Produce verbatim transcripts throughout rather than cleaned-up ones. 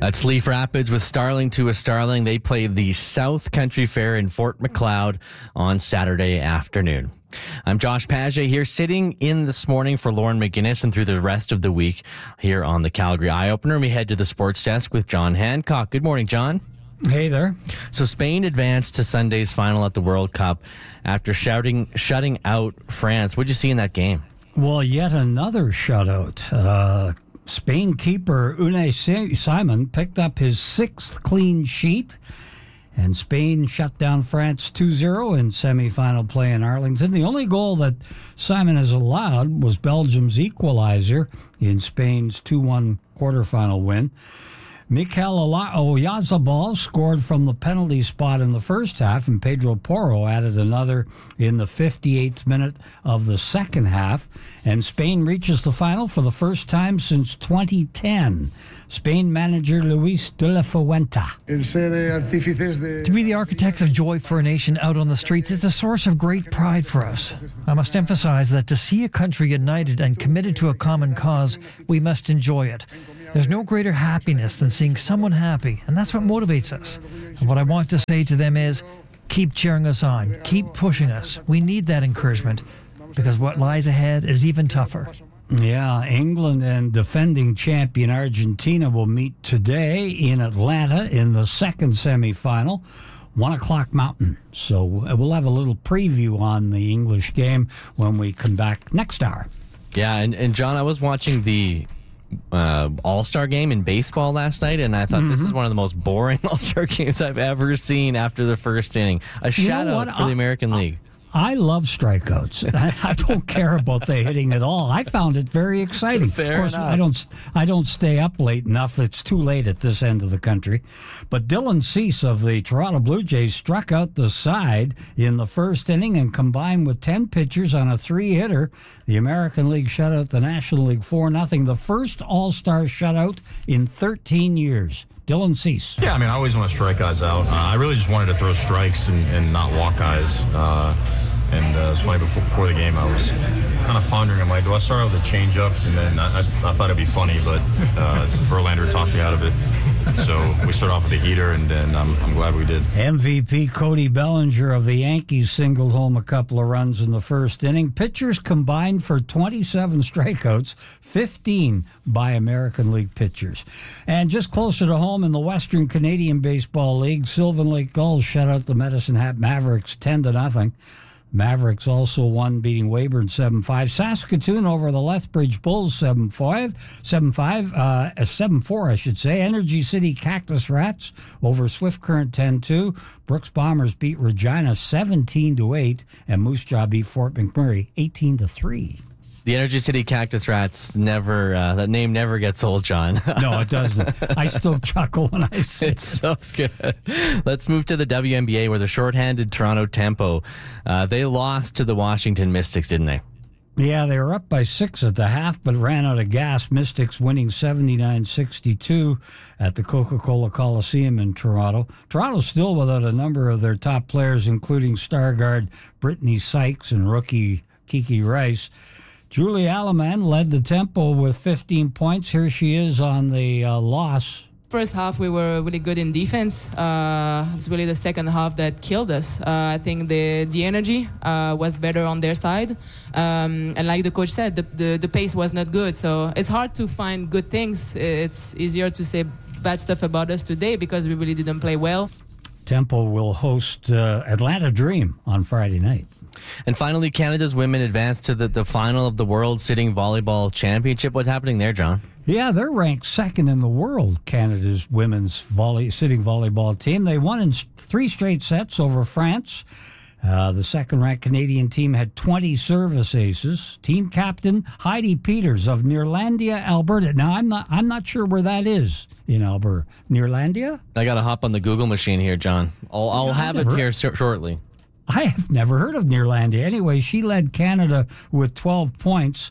That's Leaf Rapids with Starling to a Starling. They play the South Country Fair in Fort Macleod on Saturday afternoon. I'm Josh Paget here, sitting in this morning for Lauren McGinnis and through the rest of the week here on the Calgary Eye Opener. We head to the sports desk with John Hancock. Good morning, John. Hey there. So Spain advanced to Sunday's final at the World Cup after shouting, shutting out France. What did you see in that game? Well, yet another shutout. Uh, Spain keeper Unai Simon picked up his sixth clean sheet, and Spain shut down France two zero in semifinal play in Arlington. The only goal that Simon has allowed was Belgium's equalizer in Spain's two one quarterfinal win. Mikel Oyarzabal scored from the penalty spot in the first half, and Pedro Porro added another in the fifty-eighth minute of the second half. And Spain reaches the final for the first time since twenty ten. Spain manager Luis de la Fuente. To be the architects of joy for a nation out on the streets is a source of great pride for us. I must emphasize that to see a country united and committed to a common cause, we must enjoy it. There's no greater happiness than seeing someone happy, and that's what motivates us. And what I want to say to them is, keep cheering us on, keep pushing us. We need that encouragement, because what lies ahead is even tougher. Yeah, England and defending champion Argentina will meet today in Atlanta in the second semifinal, one o'clock Mountain. So we'll have a little preview on the English game when we come back next hour. Yeah, and, and John, I was watching the uh, All-Star game in baseball last night, and I thought mm-hmm. this is one of the most boring All-Star games I've ever seen after the first inning. A shutout for the American I, League. I love strikeouts. I, I don't care about the hitting at all. I found it very exciting. Fair of course, enough. I don't. I don't stay up late enough. It's too late at this end of the country. But Dylan Cease of the Toronto Blue Jays struck out the side in the first inning, and combined with ten pitchers on a three-hitter, the American League shut out the National League four nothing. The first All-Star shutout in thirteen years. Dylan Cease. Yeah, I mean, I always want to strike guys out. Uh, I really just wanted to throw strikes and, and not walk guys. Uh, and uh, it's funny, before, before the game, I was kind of pondering, I'm like, do I start out with a changeup? And then I, I, I thought it'd be funny, but uh, Verlander talked me out of it. So we start off with a heater, and, and I'm, I'm glad we did. M V P Cody Bellinger of the Yankees singled home a couple of runs in the first inning. Pitchers combined for twenty-seven strikeouts, fifteen by American League pitchers. And just closer to home in the Western Canadian Baseball League, Sylvan Lake Gulls shut out the Medicine Hat Mavericks ten to nothing. Mavericks also won, beating Weyburn seven five. Saskatoon over the Lethbridge Bulls seven five. seven five, uh, seven four, I should say. Energy City Cactus Rats over Swift Current ten two. Brooks Bombers beat Regina seventeen to eight. And Moose Jaw beat Fort McMurray eighteen to three. The Energy City Cactus Rats never, uh, that name never gets old, John. No, it doesn't. I still chuckle when I say it's so good. Let's move to the W N B A, where the shorthanded Toronto Tempo, uh, they lost to the Washington Mystics, didn't they? Yeah, they were up by six at the half, but ran out of gas. Mystics winning seventy-nine sixty-two at the Coca-Cola Coliseum in Toronto. Toronto's still without a number of their top players, including star guard Brittany Sykes and rookie Kiki Rice. Julie Alaman led the Tempo with fifteen points. Here she is on the uh, loss. First half, we were really good in defense. Uh, it's really the second half that killed us. Uh, I think the the energy uh, was better on their side. Um, and like the coach said, the, the, the pace was not good. So it's hard to find good things. It's easier to say bad stuff about us today because we really didn't play well. Tempo will host uh, Atlanta Dream on Friday night. And finally, Canada's women advanced to the, the final of the World Sitting Volleyball Championship. What's happening there, John? Yeah, they're ranked second in the world, Canada's women's volley, sitting volleyball team. They won in three straight sets over France. Uh, the second-ranked Canadian team had twenty service aces. Team captain Heidi Peters of Neerlandia, Alberta. Now, I'm not I'm not sure where that is in Alberta. Neerlandia? I got to hop on the Google machine here, John. I'll, I'll yeah, have never, it here so- shortly. I have never heard of Neerlandia. Anyway, she led Canada with twelve points.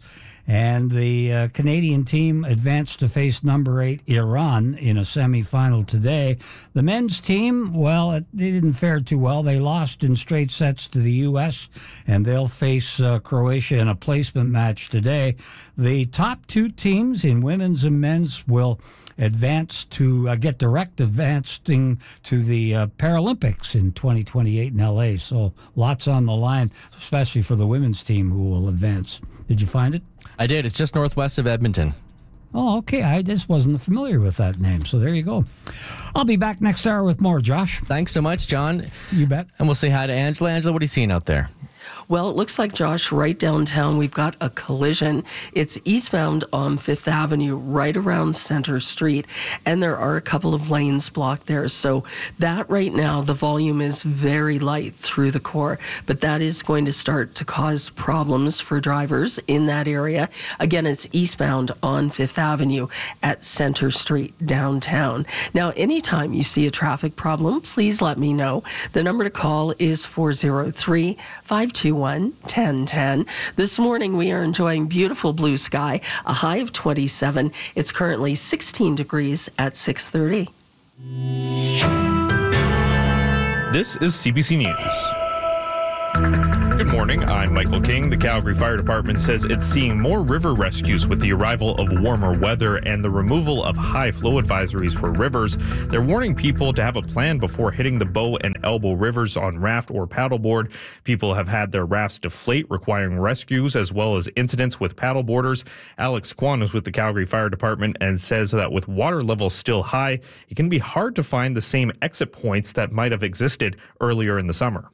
And the uh, Canadian team advanced to face number eight Iran in a semifinal today. The men's team, well, it, they didn't fare too well. They lost in straight sets to the U S, and they'll face uh, Croatia in a placement match today. The top two teams in women's and men's will advance to uh, get direct advancing to the uh, Paralympics in twenty twenty-eight in L A. So lots on the line, especially for the women's team who will advance. Did you find it? I did. It's just northwest of Edmonton. Oh, okay. I just wasn't familiar with that name. So there you go. I'll be back next hour with more, Josh. Thanks so much, John. You bet. And we'll say hi to Angela. Angela, what are you seeing out there? Well, it looks like, Josh, right downtown, we've got a collision. It's eastbound on Fifth Avenue, right around Center Street, and there are a couple of lanes blocked there. So that right now, the volume is very light through the core, but that is going to start to cause problems for drivers in that area. Again, it's eastbound on Fifth Avenue at Center Street downtown. Now, anytime you see a traffic problem, please let me know. The number to call is four oh three, five two one, one ten ten. This morning we are enjoying beautiful blue sky, a high of twenty-seven. It's currently sixteen degrees at six thirty. This is C B C News. Good morning, I'm Michael King. The Calgary Fire Department says it's seeing more river rescues with the arrival of warmer weather and the removal of high flow advisories for rivers. They're warning people to have a plan before hitting the Bow and Elbow rivers on raft or paddleboard. People have had their rafts deflate, requiring rescues as well as incidents with paddleboarders. Alex Kwan is with the Calgary Fire Department and says that with water levels still high, it can be hard to find the same exit points that might have existed earlier in the summer.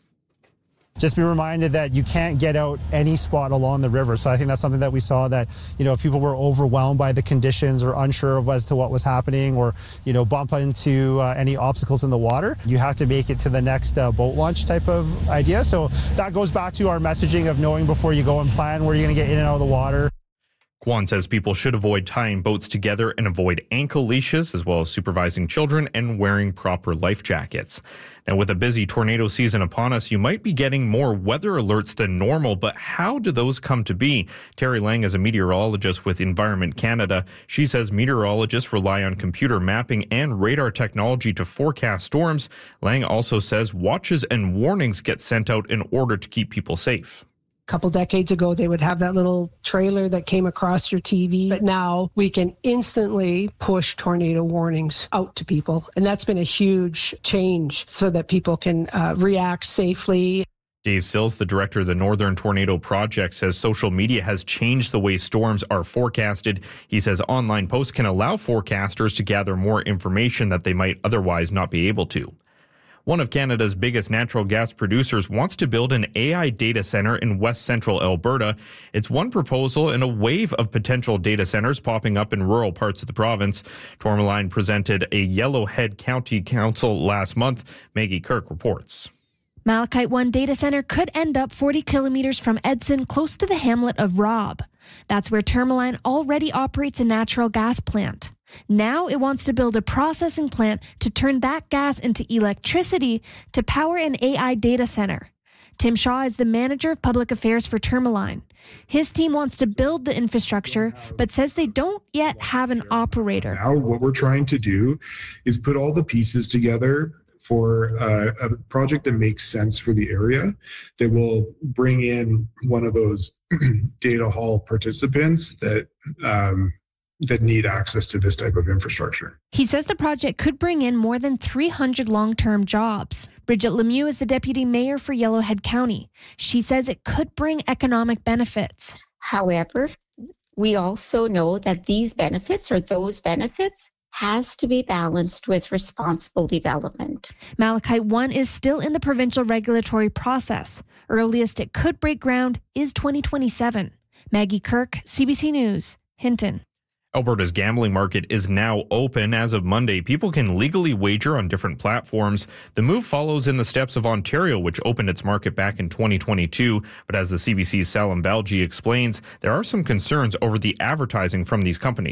Just be reminded that you can't get out any spot along the river. So I think that's something that we saw, that, you know, if people were overwhelmed by the conditions or unsure of as to what was happening, or, you know, bump into uh, any obstacles in the water, you have to make it to the next uh, boat launch type of idea. So that goes back to our messaging of knowing before you go and plan where you're going to get in and out of the water. Kwan says people should avoid tying boats together and avoid ankle leashes, as well as supervising children and wearing proper life jackets. Now, with a busy tornado season upon us, you might be getting more weather alerts than normal, but how do those come to be? Terry Lang is a meteorologist with Environment Canada. She says meteorologists rely on computer mapping and radar technology to forecast storms. Lang also says watches and warnings get sent out in order to keep people safe. Couple decades ago, they would have that little trailer that came across your T V. But now we can instantly push tornado warnings out to people. And that's been a huge change so that people can uh, react safely. Dave Sills, the director of the Northern Tornado Project, says social media has changed the way storms are forecasted. He says online posts can allow forecasters to gather more information that they might otherwise not be able to. One of Canada's biggest natural gas producers wants to build an A I data center in west central Alberta. It's one proposal in a wave of potential data centers popping up in rural parts of the province. Tourmaline presented a Yellowhead County Council last month. Maggie Kirk reports. Malachite One data center could end up forty kilometers from Edson, close to the hamlet of Robb. That's where Tourmaline already operates a natural gas plant. Now it wants to build a processing plant to turn that gas into electricity to power an A I data center. Tim Shaw is the manager of public affairs for Tourmaline. His team wants to build the infrastructure, but says they don't yet have an operator. Now what we're trying to do is put all the pieces together for uh, a project that makes sense for the area, that will bring in one of those data hall participants that um, that need access to this type of infrastructure. He says the project could bring in more than three hundred long-term jobs. Bridget Lemieux is the deputy mayor for Yellowhead County. She says it could bring economic benefits. However, we also know that these benefits, or those benefits, has to be balanced with responsible development. Malachite One is still in the provincial regulatory process. Earliest it could break ground is twenty twenty-seven. Maggie Kirk, C B C News, Hinton. Alberta's gambling market is now open. As of Monday, people can legally wager on different platforms. The move follows in the steps of Ontario, which opened its market back in twenty twenty-two. But as the C B C's Salim Balji explains, there are some concerns over the advertising from these companies.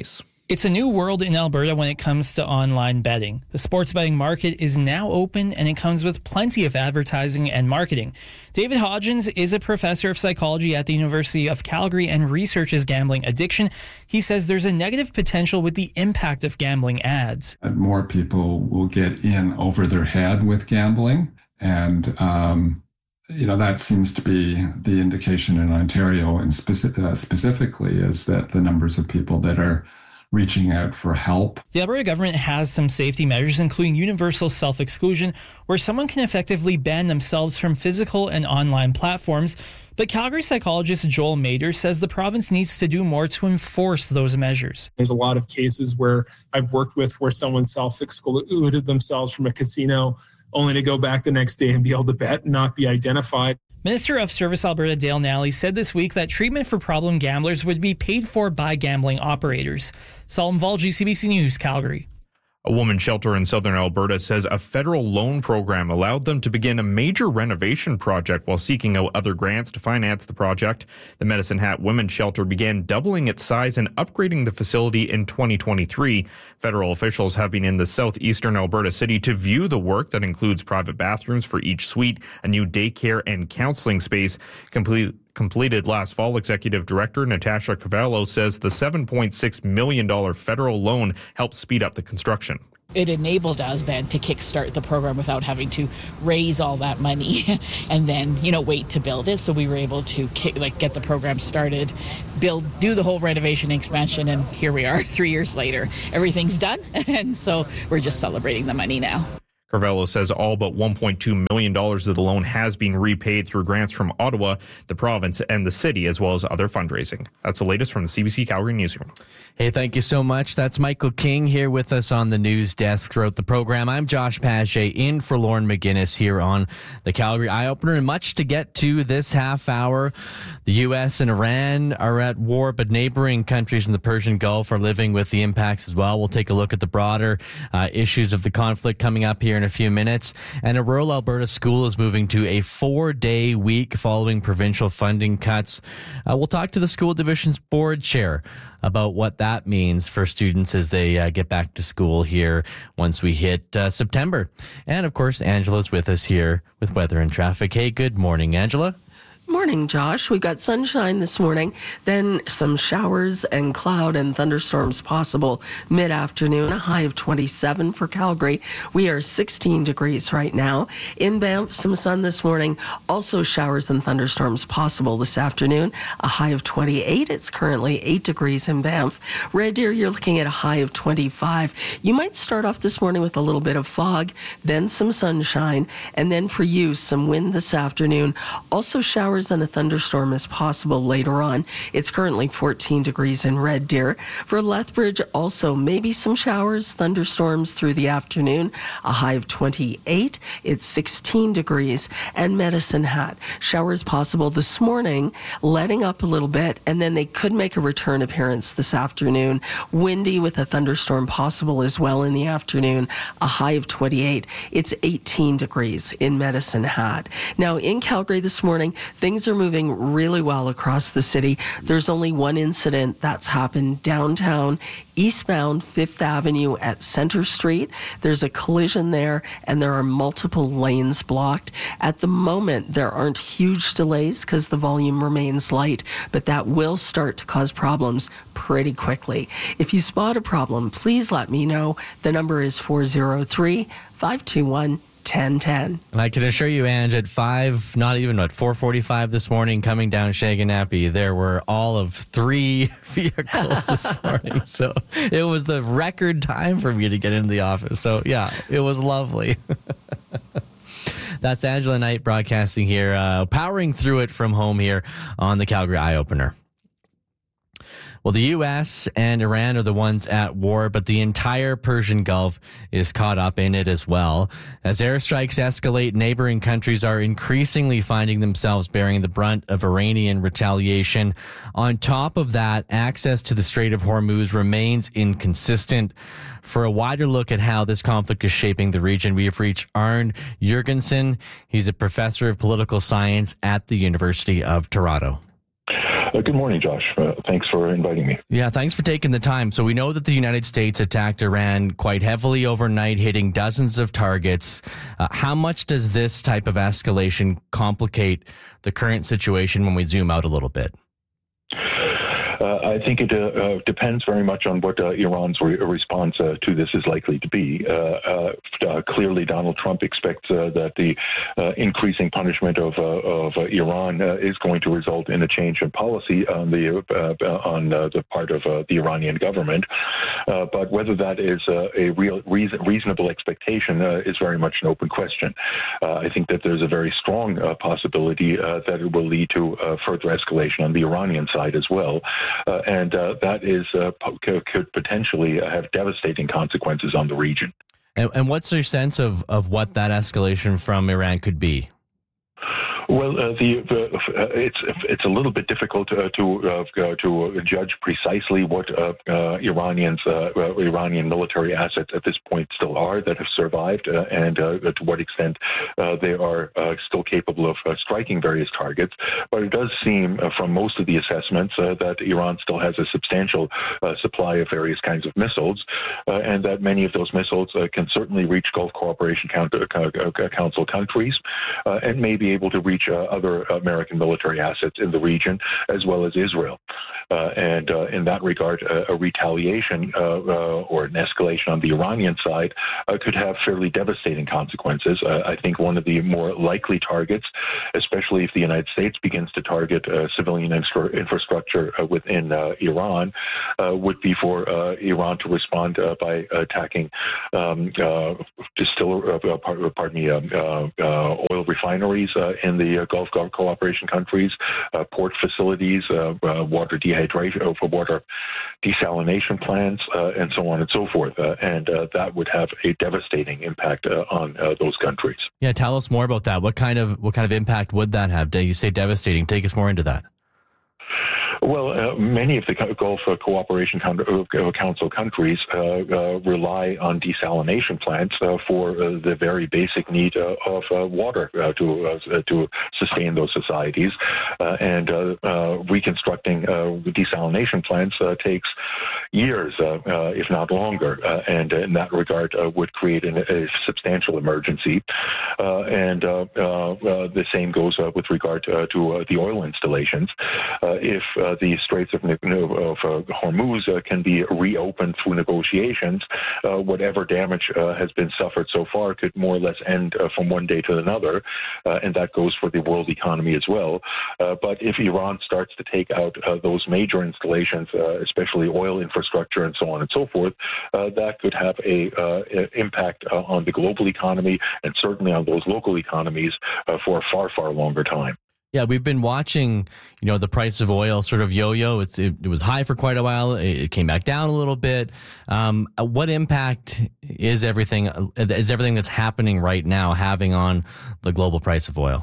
It's a new world in Alberta when it comes to online betting. The sports betting market is now open, and it comes with plenty of advertising and marketing. David Hodgins is a professor of psychology at the University of Calgary and researches gambling addiction. He says there's a negative potential with the impact of gambling ads. More people will get in over their head with gambling, and um, you know that seems to be the indication in Ontario, and speci- uh, specifically is that the numbers of people that are reaching out for help. The Alberta government has some safety measures, including universal self-exclusion, where someone can effectively ban themselves from physical and online platforms. But Calgary psychologist Joel Mader says the province needs to do more to enforce those measures. There's a lot of cases where I've worked with where someone self-excluded themselves from a casino only to go back the next day and be able to bet and not be identified. Minister of Service Alberta Dale Nally said this week that treatment for problem gamblers would be paid for by gambling operators. Salim Valji, C B C News, Calgary. A women's shelter in southern Alberta says a federal loan program allowed them to begin a major renovation project while seeking out other grants to finance the project. The Medicine Hat Women's Shelter began doubling its size and upgrading the facility in twenty twenty-three. Federal officials have been in the southeastern Alberta city to view the work that includes private bathrooms for each suite, a new daycare and counseling space. Complete Completed last fall, Executive Director Natasha Cavallo says the seven point six million dollars federal loan helped speed up the construction. It enabled us then to kickstart the program without having to raise all that money and then, you know, wait to build it. So we were able to kick, like get the program started, build, do the whole renovation expansion, and here we are three years later. Everything's done, and so we're just celebrating the money now. Carvello says all but one point two million dollars of the loan has been repaid through grants from Ottawa, the province, and the city, as well as other fundraising. That's the latest from the C B C Calgary Newsroom. Hey, thank you so much. That's Michael King here with us on the news desk throughout the program. I'm Josh Paget in for Lauren McGinnis here on the Calgary Eye Opener, and much to get to this half hour. The U S and Iran are at war, but neighboring countries in the Persian Gulf are living with the impacts as well. We'll take a look at the broader uh, issues of the conflict coming up here in a few minutes. And a rural Alberta school is moving to a four-day week following provincial funding cuts. Uh, we'll talk to the school division's board chair about what that means for students as they uh, get back to school here once we hit uh, September. And of course, Angela's with us here with weather and traffic. Hey, good morning, Angela. Morning, Josh. We've got sunshine this morning, then some showers and cloud and thunderstorms possible mid-afternoon, a high of twenty-seven for Calgary. We are sixteen degrees right now. In Banff, some sun this morning, also showers and thunderstorms possible this afternoon, a high of twenty-eight. It's currently eight degrees in Banff. Red Deer, you're looking at a high of twenty-five. You might start off this morning with a little bit of fog, then some sunshine, and then for you, some wind this afternoon. Also showers and a thunderstorm is possible later on. It's currently fourteen degrees in Red Deer. For Lethbridge, also maybe some showers, thunderstorms through the afternoon, a high of twenty-eight. It's sixteen degrees. And Medicine Hat, showers possible this morning, letting up a little bit, and then they could make a return appearance this afternoon. Windy with a thunderstorm possible as well in the afternoon, a high of twenty-eight. It's eighteen degrees in Medicine Hat. Now in Calgary this morning, things are moving really well across the city. There's only one incident that's happened downtown, eastbound Fifth Avenue at Center Street. There's a collision there, and there are multiple lanes blocked. At the moment, there aren't huge delays because the volume remains light, but that will start to cause problems pretty quickly. If you spot a problem, please let me know. The number is four oh three, five two one, ten ten. And I can assure you, Ange, at five, not even what, four forty-five this morning, coming down Shaganappy, there were all of three vehicles this morning. So it was the record time for me to get into the office. So yeah, it was lovely. That's Angela Knight broadcasting here, uh, powering through it from home here on the Calgary Eye Opener. Well, the U S and Iran are the ones at war, but the entire Persian Gulf is caught up in it as well. As airstrikes escalate, neighboring countries are increasingly finding themselves bearing the brunt of Iranian retaliation. On top of that, access to the Strait of Hormuz remains inconsistent. For a wider look at how this conflict is shaping the region, we have reached Arne Jurgensen. He's a professor of political science at the University of Toronto. Uh, good morning, Josh. Uh, thanks for inviting me. Yeah, thanks for taking the time. So we know that the United States attacked Iran quite heavily overnight, hitting dozens of targets. Uh, how much does this type of escalation complicate the current situation when we zoom out a little bit? Uh, I think it uh, uh, depends very much on what uh, Iran's re- response uh, to this is likely to be. Uh, uh, uh, clearly, Donald Trump expects uh, that the uh, increasing punishment of, uh, of uh, Iran uh, is going to result in a change in policy on the uh, on uh, the part of uh, the Iranian government. Uh, but whether that is uh, a real reason, reasonable expectation uh, is very much an open question. Uh, I think that there's a very strong uh, possibility uh, that it will lead to uh, further escalation on the Iranian side as well. Uh, and uh, that is uh, p- could potentially have devastating consequences on the region. And, and what's your sense of, of what that escalation from Iran could be? Well, uh, the, the uh, it's it's a little bit difficult uh, to uh, to judge precisely what uh, uh, Iranians uh, uh, Iranian military assets at this point still are that have survived, uh, and uh, to what extent uh, they are uh, still capable of uh, striking various targets. But it does seem, uh, from most of the assessments, uh, that Iran still has a substantial uh, supply of various kinds of missiles, uh, and that many of those missiles uh, can certainly reach Gulf Cooperation Council countries, uh, and may be able to reach Uh, other American military assets in the region, as well as Israel. Uh, and uh, in that regard, uh, a retaliation uh, uh, or an escalation on the Iranian side uh, could have fairly devastating consequences. Uh, I think one of the more likely targets, especially if the United States begins to target uh, civilian infra- infrastructure uh, within uh, Iran, uh, would be for uh, Iran to respond uh, by attacking um, uh, distiller, uh, pardon me, uh, uh, oil refineries uh, in the uh, Gulf Cooperation countries, uh, port facilities, uh, uh, water dehydration, uh, water desalination plants, uh, and so on and so forth. Uh, and uh, that would have a devastating impact uh, on uh, those countries. Yeah, tell us more about that. What kind of what kind of impact would that have? You say devastating. Take us more into that. Well, uh, many of the Gulf uh, Cooperation Council countries uh, uh, rely on desalination plants uh, for uh, the very basic need uh, of uh, water uh, to uh, to sustain those societies, uh, and uh, uh, reconstructing uh, desalination plants uh, takes years, uh, uh, if not longer, uh, and in that regard uh, would create an, a substantial emergency. Uh, and uh, uh, uh, the same goes uh, with regard uh, to uh, the oil installations. Uh, if uh, the Straits of, of uh, Hormuz uh, can be reopened through negotiations, uh, whatever damage uh, has been suffered so far could more or less end uh, from one day to another, uh, and that goes for the world economy as well. Uh, but if Iran starts to take out uh, those major installations, uh, especially oil infrastructure and so on and so forth, uh, that could have a uh, impact uh, on the global economy and certainly on those local economies uh, for a far, far longer time. Yeah, we've been watching, you know, the price of oil sort of yo-yo. It's, it, it was high for quite a while. It came back down a little bit. Um, what impact is everything is everything that's happening right now having on the global price of oil?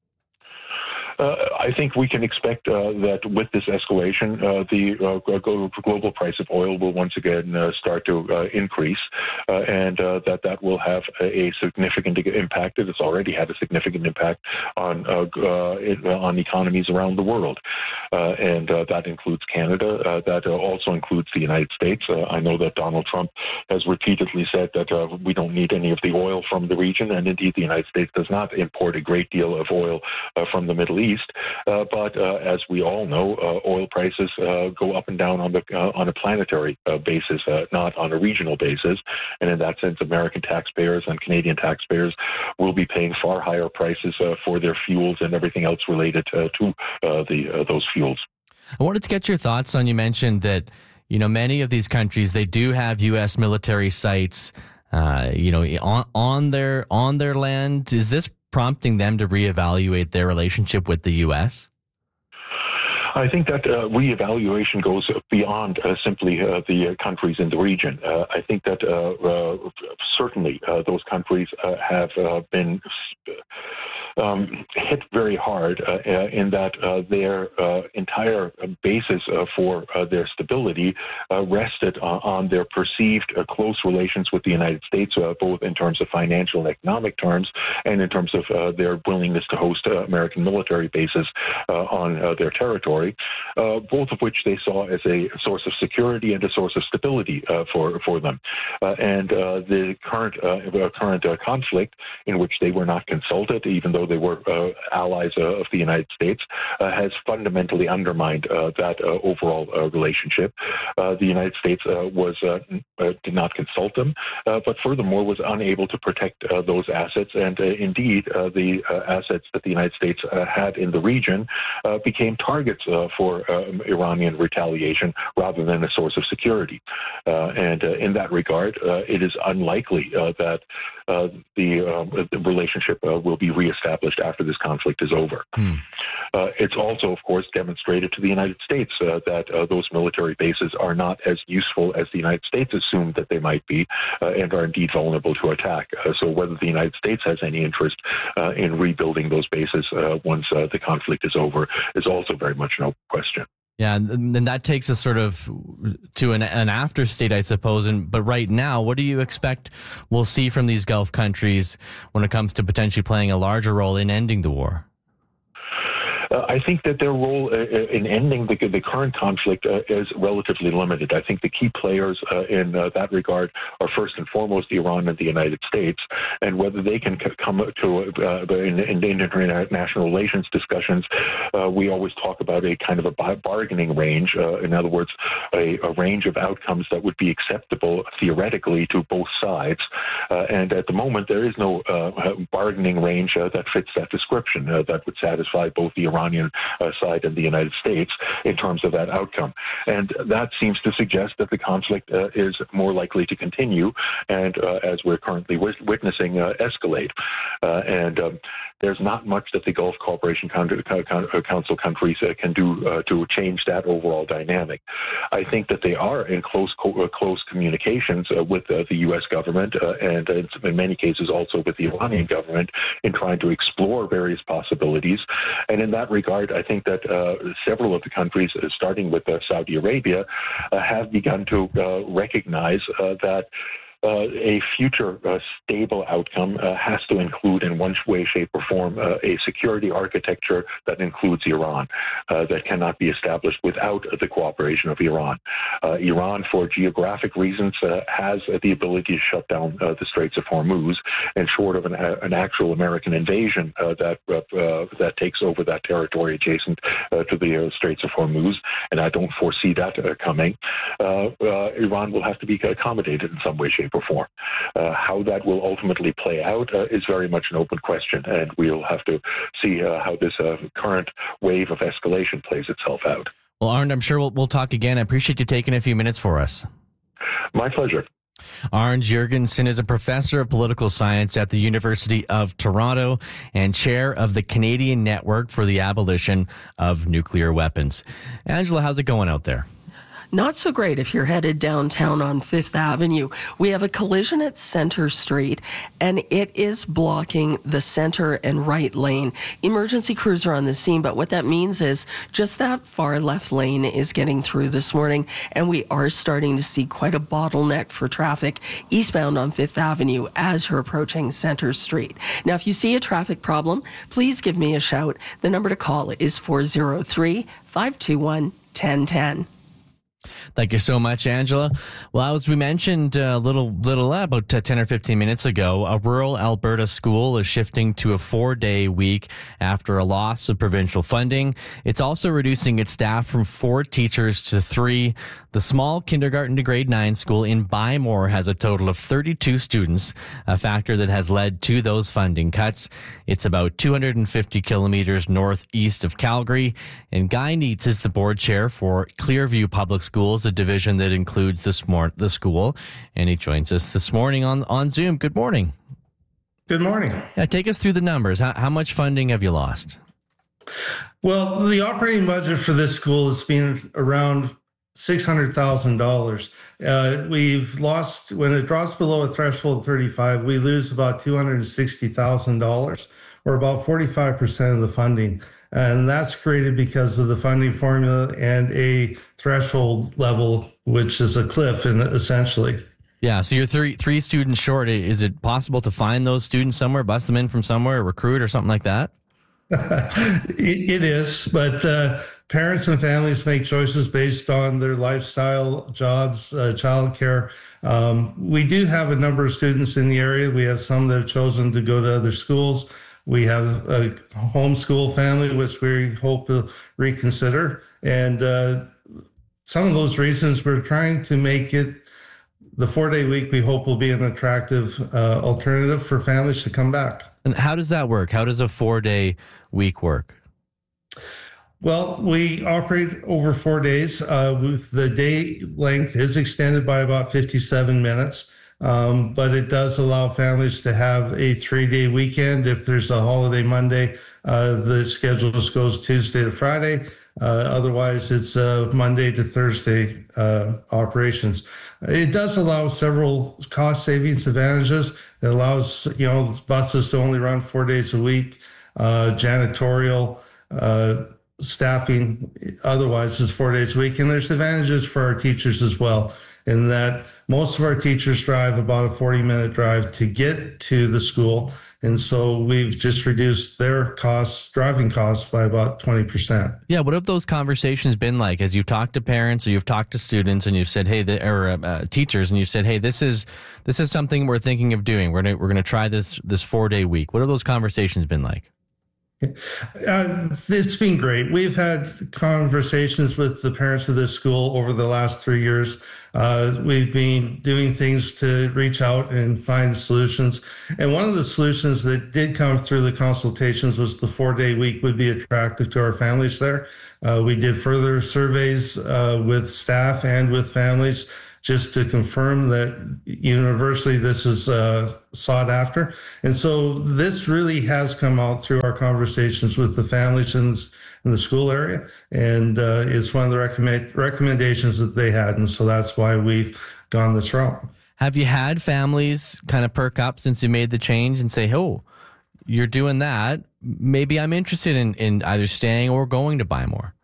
Uh, I think we can expect uh, that with this escalation, uh, the uh, global price of oil will once again uh, start to uh, increase, uh, and uh, that that will have a significant impact. It has already had a significant impact on uh, uh, on economies around the world, uh, and uh, that includes Canada. Uh, that also includes the United States. Uh, I know that Donald Trump has repeatedly said that uh, we don't need any of the oil from the region, and indeed the United States does not import a great deal of oil uh, from the Middle East. Uh, but uh, as we all know, uh, oil prices uh, go up and down on the uh, on a planetary uh, basis, uh, not on a regional basis. And in that sense, American taxpayers and Canadian taxpayers will be paying far higher prices uh, for their fuels and everything else related uh, to uh, the uh, those fuels. I wanted to get your thoughts on. You mentioned that you know many of these countries, they do have U S military sites, uh, you know, on on their on their land. Is this prompting them to reevaluate their relationship with the U S? I think that uh, reevaluation goes beyond uh, simply uh, the uh, countries in the region. Uh, I think that uh, uh, certainly uh, those countries uh, have uh, been um, hit very hard uh, in that uh, their uh, entire basis uh, for uh, their stability uh, rested on, on their perceived uh, close relations with the United States, uh, both in terms of financial and economic terms, and in terms of uh, their willingness to host uh, American military bases uh, on uh, their territory, uh, both of which they saw as a source of security and a source of stability uh, for for them. Uh, and uh, the current uh, current uh, conflict, in which they were not consulted, even though they were uh, allies uh, of the United States, uh, has fundamentally undermined uh, that uh, overall uh, relationship. Uh, the United States uh, was uh, uh, did not consult them, uh, but furthermore was unable to protect uh, those assets. And uh, indeed, uh, the uh, assets that the United States uh, had in the region uh, became targets uh, for uh, Iranian retaliation rather than a source of security. Uh, and uh, in that regard, uh, it is unlikely uh, that uh, the, uh, the relationship uh, will be reestablished after this conflict is over. Hmm. Uh, it's also, of course, demonstrated to the United States uh, that uh, those military bases are not as useful as the United States assumed that they might be, uh, and are indeed vulnerable to attack. Uh, so whether the United States has any interest uh, in rebuilding those bases uh, once uh, the conflict is over is also very much an open question. Yeah, and then that takes us sort of to an, an after state, I suppose. And but right now, what do you expect we'll see from these Gulf countries when it comes to potentially playing a larger role in ending the war? Uh, I think that their role uh, in ending the, the current conflict uh, is relatively limited. I think the key players uh, in uh, that regard are first and foremost Iran and the United States, and whether they can c- come to uh, in, in international relations discussions, uh, we always talk about a kind of a bargaining range. Uh, in other words, a, a range of outcomes that would be acceptable theoretically to both sides. Uh, and at the moment, there is no uh, bargaining range uh, that fits that description uh, that would satisfy both the Iran Iranian uh, side and the United States in terms of that outcome. And that seems to suggest that the conflict uh, is more likely to continue and, uh, as we're currently w- witnessing, uh, escalate. Uh, and um, there's not much that the Gulf Cooperation Council countries uh, can do uh, to change that overall dynamic. I think that they are in close co- uh, close communications uh, with uh, the U S government uh, and uh, in many cases also with the Iranian government in trying to explore various possibilities. And in that regard, I think that uh, several of the countries, uh, starting with uh, Saudi Arabia, uh, have begun to uh, recognize uh, that Uh, a future uh, stable outcome uh, has to include in one way, shape, or form uh, a security architecture that includes Iran, uh, that cannot be established without the cooperation of Iran. Uh, Iran, for geographic reasons, uh, has uh, the ability to shut down uh, the Straits of Hormuz, and short of an, uh, an actual American invasion uh, that uh, uh, that takes over that territory adjacent uh, to the uh, Straits of Hormuz, and I don't foresee that uh, coming, uh, uh, Iran will have to be accommodated in some way, shape, or form. Uh, how that will ultimately play out uh, is very much an open question, and we'll have to see uh, how this uh, current wave of escalation plays itself out. Well, Arnd, I'm sure we'll, we'll talk again. I appreciate you taking a few minutes for us. My pleasure. Arnd Jorgensen is a professor of political science at the University of Toronto and chair of the Canadian Network for the Abolition of Nuclear Weapons. Angela, how's it going out there? Not so great if you're headed downtown on Fifth Avenue. We have a collision at Center Street, and it is blocking the center and right lane. Emergency crews are on the scene, but what that means is just that far left lane is getting through this morning, and we are starting to see quite a bottleneck for traffic eastbound on Fifth Avenue as you're approaching Center Street. Now, if you see a traffic problem, please give me a shout. The number to call is four oh three, five two one, one oh one oh. Thank you so much, Angela. Well, as we mentioned a little, little uh, about ten or fifteen minutes ago, a rural Alberta school is shifting to a four-day week after a loss of provincial funding. It's also reducing its staff from four teachers to three. The small kindergarten to grade nine school in Bymore has a total of thirty-two students, a factor that has led to those funding cuts. It's about two hundred fifty kilometers northeast of Calgary, and Guy Neitz is the board chair for Clearview Public Schools. Schools, a division that includes the, smart, the school, and he joins us this morning on, on Zoom. Good morning. Good morning. Yeah, take us through the numbers. How, how much funding have you lost? Well, the operating budget for this school has been around six hundred thousand dollars. Uh, we've lost, when it drops below a threshold of thirty-five, we lose about two hundred sixty thousand dollars. or about forty-five percent of the funding. And that's created because of the funding formula and a threshold level, which is a cliff, in, essentially. Yeah, so you're three three students short. Is it possible to find those students somewhere, bust them in from somewhere, recruit or something like that? it, it is, but uh, parents and families make choices based on their lifestyle, jobs, uh, childcare. Um, we do have a number of students in the area. We have some that have chosen to go to other schools. We have a homeschool family, which we hope to reconsider. And uh, some of those reasons, we're trying to make it the four-day week, we hope, will be an attractive uh, alternative for families to come back. And how does that work? How does a four-day week work? Well, we operate over four days. Uh, with the day length is extended by about fifty-seven minutes. Um, but it does allow families to have a three-day weekend. If there's a holiday Monday, uh, the schedule just goes Tuesday to Friday. Uh, otherwise, it's uh, Monday to Thursday uh, operations. It does allow several cost savings advantages. It allows, you know, buses to only run four days a week, uh, janitorial, uh, staffing, otherwise is four days a week. And there's advantages for our teachers as well, in that most of our teachers drive about a forty minute drive to get to the school. And so we've just reduced their costs, driving costs, by about twenty percent. Yeah. What have those conversations been like as you've talked to parents or you've talked to students and you've said, hey, the, or uh, teachers, and you've said, hey, this is this is something we're thinking of doing. We're gonna, we're going to try this this four day week. What have those conversations been like? Uh, it's been great. We've had conversations with the parents of this school over the last three years. Uh, we've been doing things to reach out and find solutions. And one of the solutions that did come through the consultations was the four-day week would be attractive to our families there. Uh, we did further surveys uh, with staff and with families just to confirm that universally this is uh, sought after. And so this really has come out through our conversations with the families in, in the school area, and uh, it's one of the recommend, recommendations that they had. And so that's why we've gone this route. Have you had families kind of perk up since you made the change and say, oh, you're doing that, maybe I'm interested in, in either staying or going to buy more?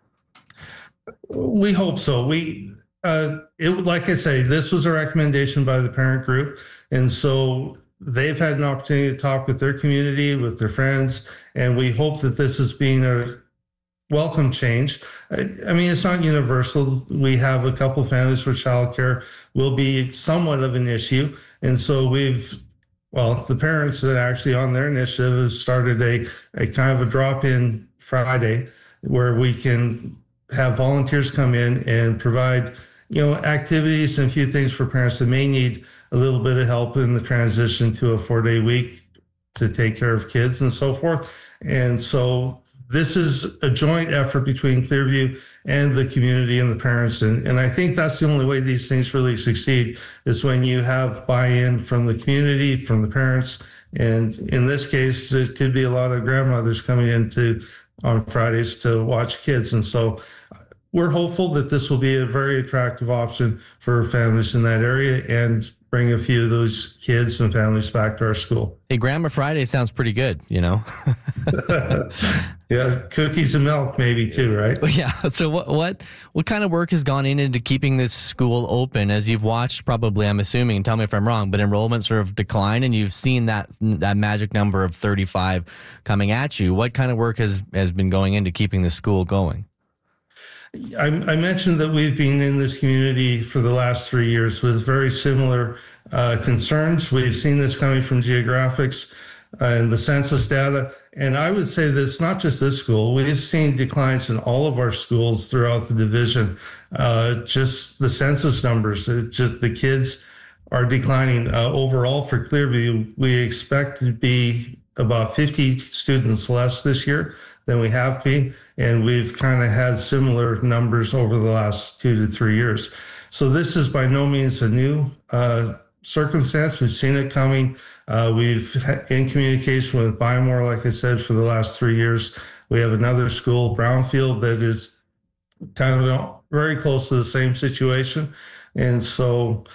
We hope so. We... Uh, it like I say, this was a recommendation by the parent group, and so they've had an opportunity to talk with their community, with their friends, and we hope that this has been a welcome change. I, I mean, it's not universal. We have a couple families where childcare will be somewhat of an issue, and so we've, well, the parents that actually on their initiative have started a, a kind of a drop-in Friday where we can have volunteers come in and provide, you know, activities and a few things for parents that may need a little bit of help in the transition to a four-day week to take care of kids and so forth. And so this is a joint effort between Clearview and the community and the parents. And, and I think that's the only way these things really succeed, is when you have buy-in from the community, from the parents. And in this case, it could be a lot of grandmothers coming in to, on Fridays to watch kids. And so we're hopeful that this will be a very attractive option for families in that area and bring a few of those kids and families back to our school. Hey, Grandma Friday sounds pretty good, you know? Yeah, cookies and milk maybe too, right? Yeah. So what what what kind of work has gone in into keeping this school open? As you've watched, probably, I'm assuming, tell me if I'm wrong, but enrollment sort of decline, and you've seen that that magic number of thirty-five coming at you. What kind of work has, has been going into keeping the school going? I, I mentioned that we've been in this community for the last three years with very similar uh, concerns. We've seen this coming from geographics and the census data. And I would say that it's not just this school. We've seen declines in all of our schools throughout the division. Uh, just the census numbers, it just the kids are declining. Uh, overall for Clearview, we expect to be about fifty students less this year than we have been. And we've kind of had similar numbers over the last two to three years. So this is by no means a new uh, circumstance. We've seen it coming. Uh, we've in communication with Buy More, like I said, for the last three years. We have another school, Brownfield, that is kind of very close to the same situation. And so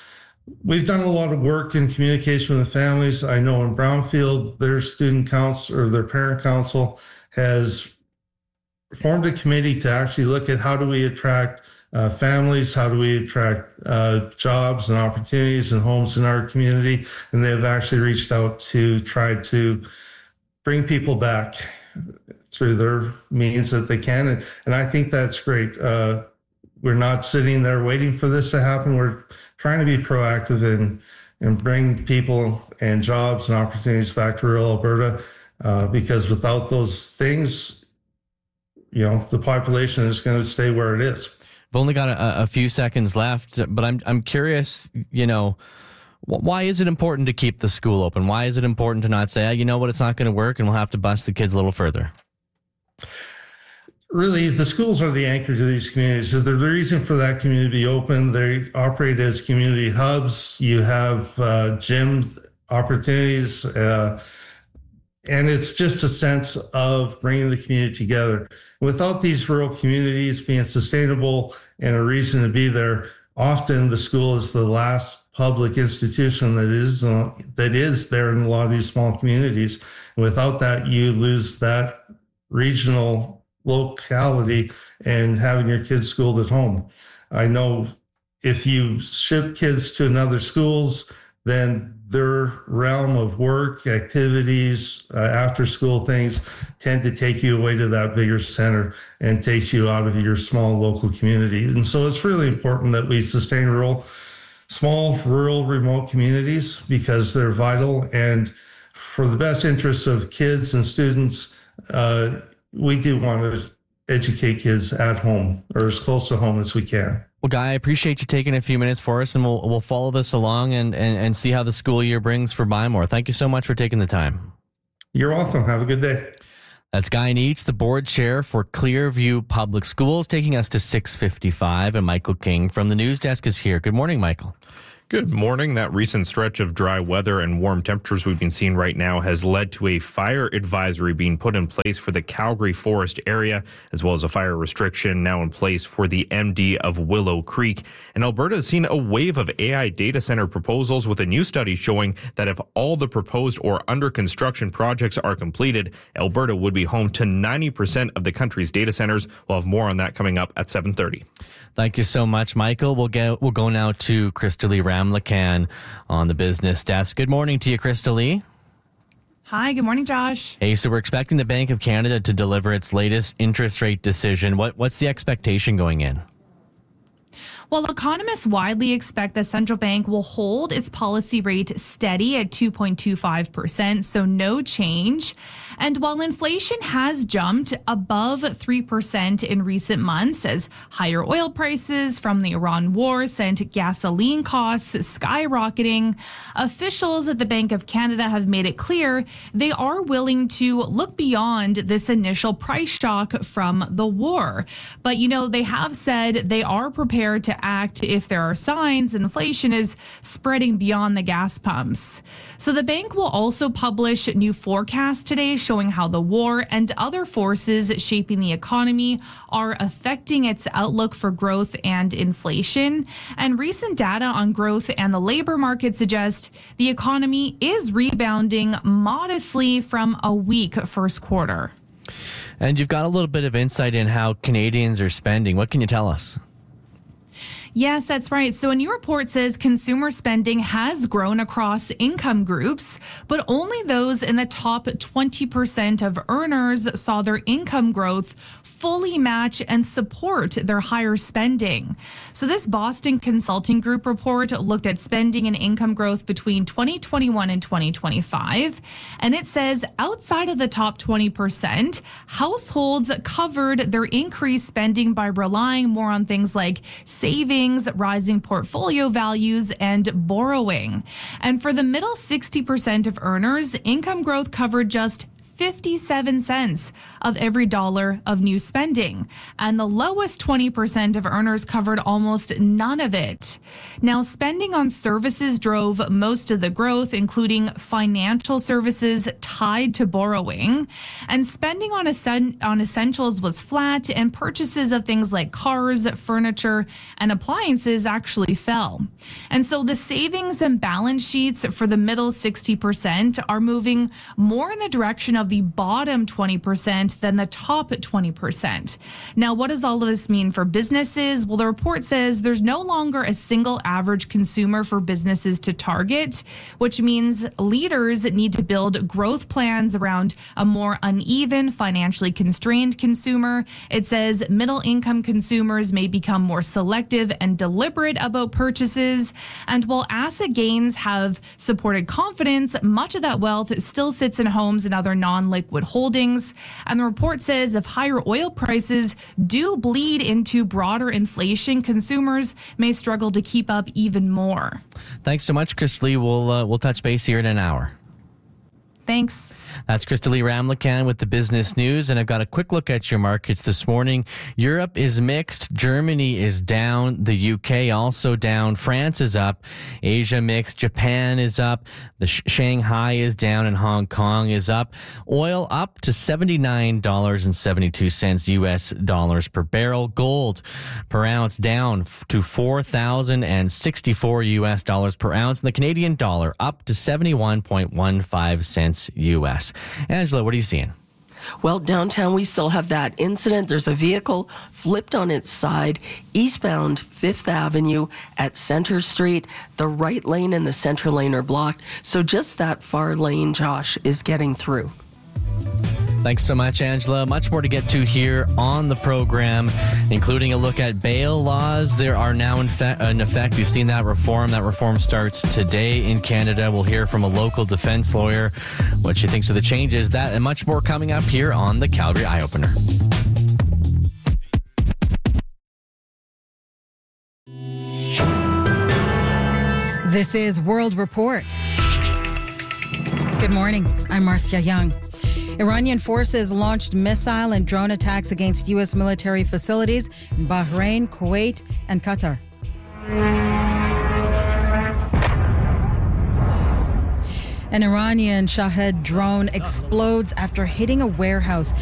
we've done a lot of work in communication with the families. I know in Brownfield, their student council or their parent council has formed a committee to actually look at how do we attract uh, families, how do we attract uh, jobs and opportunities and homes in our community. And they've actually reached out to try to bring people back through their means that they can. And, and I think that's great. Uh, we're not sitting there waiting for this to happen. We're trying to be proactive and, and bring people and jobs and opportunities back to rural Alberta uh, because without those things, you know, the population is going to stay where it is. We've only got a, a few seconds left, but I'm I'm curious, you know, why is it important to keep the school open? Why is it important to not say, oh, you know what, it's not going to work and we'll have to bust the kids a little further? Really, the schools are the anchor to these communities. So the reason for that community to be open, they operate as community hubs. You have uh, gym opportunities, uh, and it's just a sense of bringing the community together. Without these rural communities being sustainable and a reason to be there, often the school is the last public institution that is uh, that is there in a lot of these small communities. And without that, you lose that regional locality and having your kids schooled at home. I know if you ship kids to another schools, then their realm of work, activities, uh, after school things tend to take you away to that bigger center and takes you out of your small local community. And so it's really important that we sustain rural, small, rural, remote communities because they're vital. And for the best interests of kids and students, uh, we do want to educate kids at home or as close to home as we can. Well, Guy, I appreciate you taking a few minutes for us, and we'll we'll follow this along and, and, and see how the school year brings for Buy More. Thank you so much for taking the time. You're welcome. Have a good day. That's Guy Neitz, the board chair for Clearview Public Schools, taking us to six fifty-five, and Michael King from the news desk is here. Good morning, Michael. Good morning. That recent stretch of dry weather and warm temperatures we've been seeing right now has led to a fire advisory being put in place for the Calgary Forest area, as well as a fire restriction now in place for the M D of Willow Creek. And Alberta has seen a wave of A I data center proposals, with a new study showing that if all the proposed or under construction projects are completed, Alberta would be home to ninety percent of the country's data centers. We'll have more on that coming up at seven thirty. Thank you so much, Michael. We'll get we'll go now to Crystalie Ramlakan on the business desk. Good morning to you, Crystalie. Hi, good morning, Josh. Hey, so we're expecting the Bank of Canada to deliver its latest interest rate decision. What what's the expectation going in? Well, economists widely expect the central bank will hold its policy rate steady at two point two five percent, so no change. And while inflation has jumped above three percent in recent months as higher oil prices from the Iran war sent gasoline costs skyrocketing, officials at the Bank of Canada have made it clear they are willing to look beyond this initial price shock from the war. But, you know, they have said they are prepared to act if there are signs inflation is spreading beyond the gas pumps. So the bank will also publish new forecasts today showing how the war and other forces shaping the economy are affecting its outlook for growth and inflation. And recent data on growth and the labor market suggest the economy is rebounding modestly from a weak first quarter. And you've got a little bit of insight in how Canadians are spending. What can you tell us? Yes, that's right. So a new report says consumer spending has grown across income groups, but only those in the top twenty percent of earners saw their income growth fully match and support their higher spending. So this Boston Consulting Group report looked at spending and income growth between twenty twenty-one and twenty twenty-five. And it says outside of the top twenty percent, households covered their increased spending by relying more on things like savings, rising portfolio values, and borrowing. And for the middle sixty percent of earners, income growth covered just fifty-seven cents of every dollar of new spending. And the lowest twenty percent of earners covered almost none of it. Now, spending on services drove most of the growth, including financial services tied to borrowing. And spending on, essen- on essentials was flat, and purchases of things like cars, furniture, and appliances actually fell. And so the savings and balance sheets for the middle sixty percent are moving more in the direction of the bottom twenty percent than the top twenty percent. Now, what does all of this mean for businesses? Well, the report says there's no longer a single average consumer for businesses to target, which means leaders need to build growth plans around a more uneven, financially constrained consumer. It says middle income consumers may become more selective and deliberate about purchases. And while asset gains have supported confidence, much of that wealth still sits in homes and other non-liquid holdings. And the report says if higher oil prices do bleed into broader inflation, consumers may struggle to keep up even more. Thanks so much, Chris Lee. We'll, uh, we'll touch base here in an hour. Thanks. That's Krista Lee Ramlakan with the business news. And I've got a quick look at your markets this morning. Europe is mixed. Germany is down. The U K also down. France is up. Asia mixed. Japan is up. The Sh- Shanghai is down and Hong Kong is up. Oil up to seventy-nine dollars and seventy-two cents U S dollars per barrel. Gold per ounce down to four thousand sixty-four U S dollars per ounce. And the Canadian dollar up to seventy-one point one five cents U S. Angela, what are you seeing? Well, downtown, we still have that incident. There's a vehicle flipped on its side, eastbound Fifth Avenue at Center Street. The right lane and the center lane are blocked. So just that far lane, Josh, is getting through. Thanks so much, Angela. Much more to get to here on the program, including a look at bail laws. There are now in, fe- in effect. We've seen that reform. That reform starts today in Canada. We'll hear from a local defense lawyer what she thinks of the changes. That and much more coming up here on the Calgary Eye Opener. This is World Report. Good morning. I'm Marcia Young. Iranian forces launched missile and drone attacks against U S military facilities in Bahrain, Kuwait, and Qatar. An Iranian Shahed drone explodes after hitting a warehouse